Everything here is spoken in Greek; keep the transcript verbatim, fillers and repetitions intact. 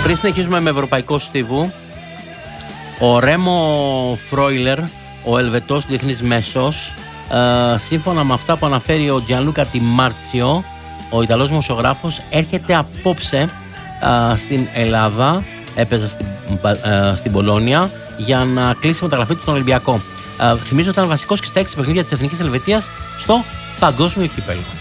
Πριν συνεχίσουμε με ευρωπαϊκό στίβου, ο Ρέμο Φρόιλερ, ο Ελβετός διεθνής μέσος, ε, σύμφωνα με αυτά που αναφέρει ο Τζιανλούκα Τιμάρτσιο, ο Ιταλός δημοσιογράφος, έρχεται απόψε ε, στην Ελλάδα, έπαιζε στην, ε, στην Πολόνια, για να κλείσει η μεταγραφή του στον Ολυμπιακό. Ε, θυμίζω ότι ήταν βασικός και στα έξι παιχνίδια της Εθνικής Ελβετίας στο Παγκόσμιο Κύπελλο.